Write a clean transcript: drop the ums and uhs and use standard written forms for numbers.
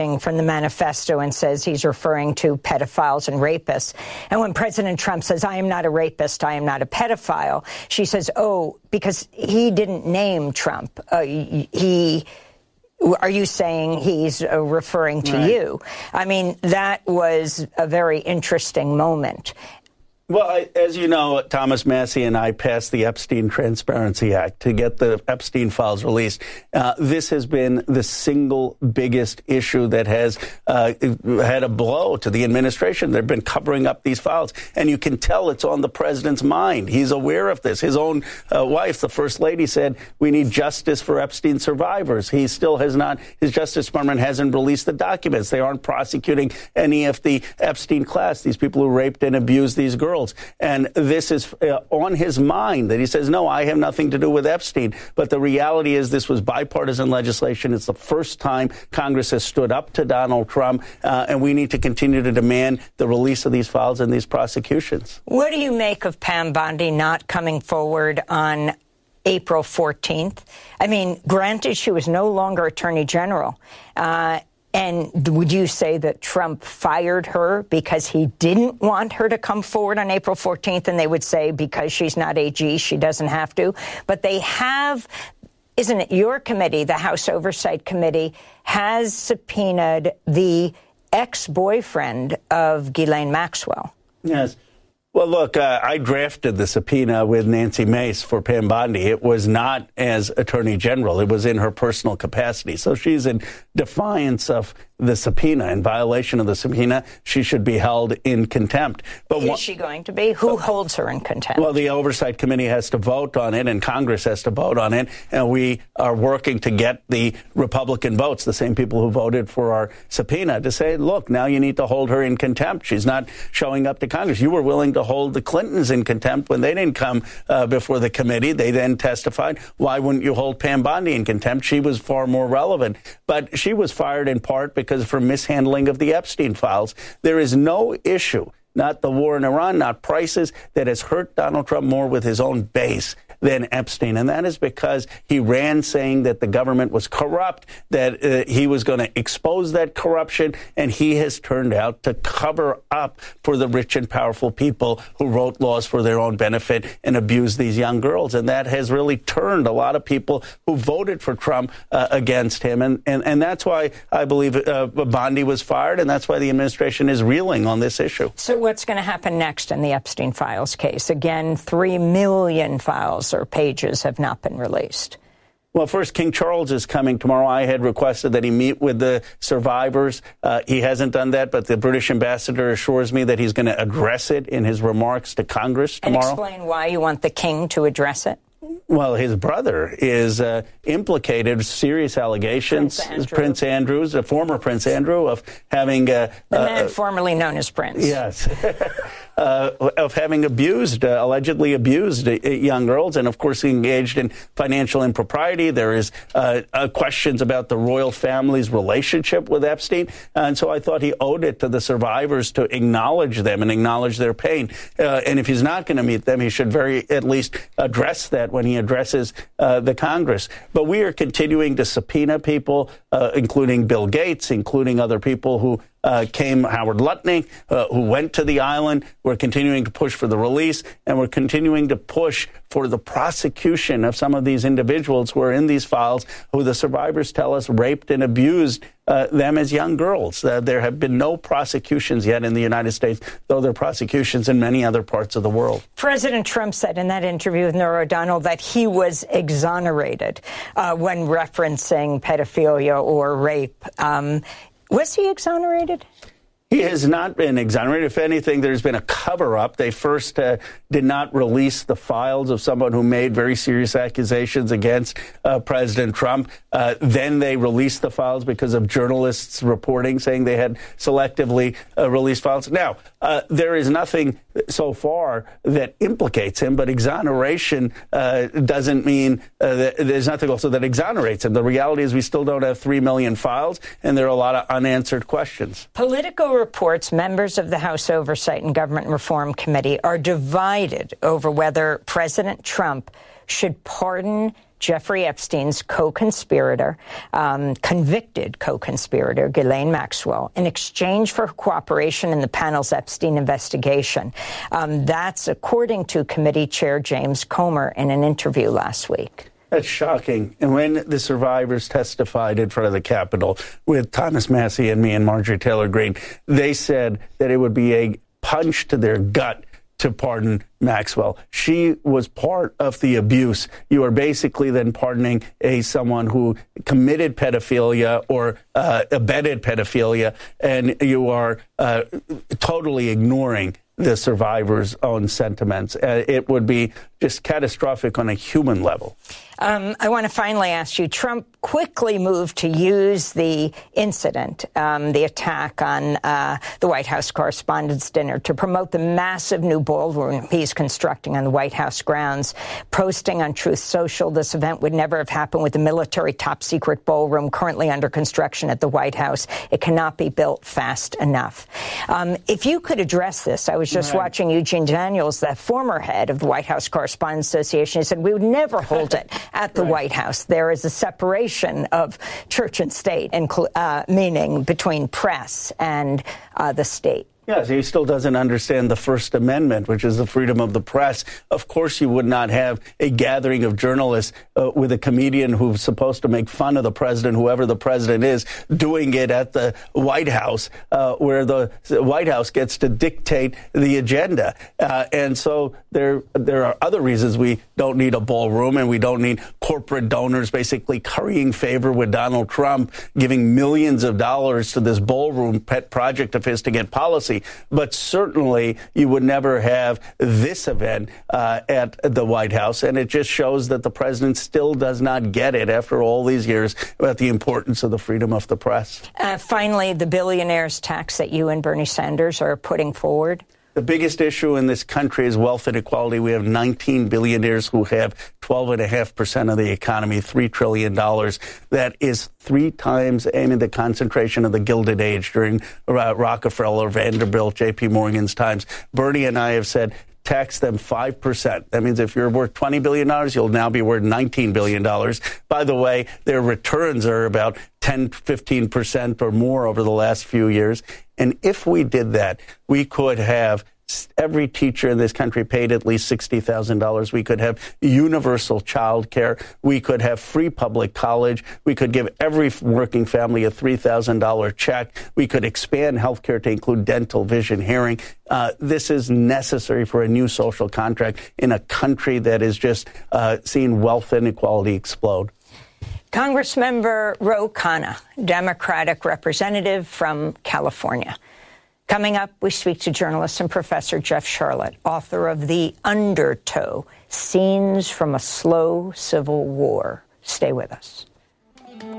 from the manifesto and says he's referring to pedophiles and rapists. And when President Trump says, I am not a rapist, I am not a pedophile, she says, oh, because he didn't name Trump. Are you saying he's referring to you? I mean, that was a very interesting moment. Well, as you know, Thomas Massie and I passed the Epstein Transparency Act to get the Epstein files released. This has been the single biggest issue that has had a blow to the administration. They've been covering up these files, and you can tell it's on the president's mind. He's aware of this. His own wife, the first lady, said we need justice for Epstein survivors. He still has not. His Justice Department hasn't released the documents. They aren't prosecuting any of the Epstein class, these people who raped and abused these girls. And this is on his mind, that he says, no, I have nothing to do with Epstein. But the reality is this was bipartisan legislation. It's the first time Congress has stood up to Donald Trump, and we need to continue to demand the release of these files and these prosecutions. What do you make of Pam Bondi not coming forward on April 14th? I mean, granted, she was no longer Attorney General. And would you say that Trump fired her because he didn't want her to come forward on April 14th? And they would say because she's not AG, she doesn't have to. But they have, isn't it your committee, the House Oversight Committee, has subpoenaed the ex-boyfriend of Ghislaine Maxwell? Yes. Well, look, I drafted the subpoena with Nancy Mace for Pam Bondi. It was not as Attorney General. It was in her personal capacity. So she's in defiance of the subpoena. In violation of the subpoena, she should be held in contempt. But is she going to be? Who holds her in contempt? Well, the Oversight Committee has to vote on it, and Congress has to vote on it. And we are working to get the Republican votes, the same people who voted for our subpoena, to say, look, now you need to hold her in contempt. She's not showing up to Congress. You were willing to hold the Clintons in contempt when they didn't come before the committee. They then testified. Why wouldn't you hold Pam Bondi in contempt? She was far more relevant. But she was fired in part because for mishandling of the Epstein files. There is no issue, not the war in Iran, not prices, that has hurt Donald Trump more with his own base than Epstein. And that is because he ran saying that the government was corrupt, that he was going to expose that corruption, and he has turned out to cover up for the rich and powerful people who wrote laws for their own benefit and abused these young girls. And that has really turned a lot of people who voted for Trump against him. And that's why I believe Bondi was fired, and that's why the administration is reeling on this issue. So what's going to happen next in the Epstein files case? Again, 3 million files or pages have not been released. Well, first, King Charles is coming tomorrow. I had requested that he meet with the survivors. He hasn't done that, but the British ambassador assures me that he's going to address it in his remarks to Congress tomorrow. And explain why you want the king to address it. Well, his brother is implicated, serious allegations. Prince Andrews, a former Prince Andrew, of having... the man formerly known as Prince. Yes. Of having allegedly abused young girls, and of course engaged in financial impropriety. There is questions about the royal family's relationship with Epstein, and so I thought he owed it to the survivors to acknowledge them and acknowledge their pain. And if he's not going to meet them, he should at least address that when he addresses the Congress. But we are continuing to subpoena people, including Bill Gates, including other people who came, Howard Lutnick, who went to the island. We're continuing to push for the release, and we're continuing to push for the prosecution of some of these individuals who are in these files, who the survivors tell us raped and abused them as young girls. There have been no prosecutions yet in the United States, though there are prosecutions in many other parts of the world. President Trump said in that interview with Norah O'Donnell that he was exonerated when referencing pedophilia or rape. Was he exonerated? He has not been exonerated. If anything, there's been a cover-up. They first did not release the files of someone who made very serious accusations against President Trump. Then they released the files because of journalists reporting, saying they had selectively released files. Now, there is nothing so far that implicates him, but exoneration doesn't mean that there's nothing also that exonerates him. The reality is we still don't have 3 million files, and there are a lot of unanswered questions. Politico reports members of the House Oversight and Government Reform Committee are divided over whether President Trump should pardon Jeffrey Epstein's co-conspirator, convicted co-conspirator, Ghislaine Maxwell, in exchange for cooperation in the panel's Epstein investigation. That's according to committee chair James Comer in an interview last week. That's shocking. And when the survivors testified in front of the Capitol with Thomas Massie and me and Marjorie Taylor Greene, they said that it would be a punch to their gut to pardon Maxwell. She was part of the abuse. You are basically then pardoning someone who committed pedophilia or abetted pedophilia, and you are totally ignoring the survivors' own sentiments. It would be just catastrophic on a human level. I want to finally ask you, Trump quickly moved to use the incident, the attack on the White House Correspondents' Dinner, to promote the massive new ballroom he's constructing on the White House grounds. Posting on Truth Social, this event would never have happened with the military top-secret ballroom currently under construction at the White House. It cannot be built fast enough. If you could address this, I was just watching Eugene Daniels, the former head of the White House Correspondents' Association. He said, we would never hold it at the White House. There is a separation of church and state, meaning between press and the state. Yes, he still doesn't understand the First Amendment, which is the freedom of the press. Of course, you would not have a gathering of journalists with a comedian who's supposed to make fun of the president, whoever the president is, doing it at the White House, where the White House gets to dictate the agenda. And so there are other reasons we don't need a ballroom, and we don't need corporate donors basically currying favor with Donald Trump, giving millions of dollars to this ballroom pet project of his to get policy. But certainly you would never have this event at the White House. And it just shows that the president still does not get it after all these years about the importance of the freedom of the press. Finally, the billionaires tax that you and Bernie Sanders are putting forward. The biggest issue in this country is wealth inequality. We have 19 billionaires who have 12.5% of the economy, $3 trillion. That is 3 times, the concentration of the Gilded Age during Rockefeller, Vanderbilt, J.P. Morgan's times. Bernie and I have said, tax them 5%. That means if you're worth $20 billion, you'll now be worth $19 billion. By the way, their returns are about 10, 15% or more over the last few years. And if we did that, we could have every teacher in this country paid at least $60,000. We could have universal child care. We could have free public college. We could give every working family a $3,000 check. We could expand health care to include dental, vision, hearing. This is necessary for a new social contract in a country that is just seeing wealth inequality explode. Congressmember Ro Khanna, Democratic representative from California. Coming up, we speak to journalist and professor Jeff Sharlet, author of The Undertow: Scenes from a Slow Civil War. Stay with us.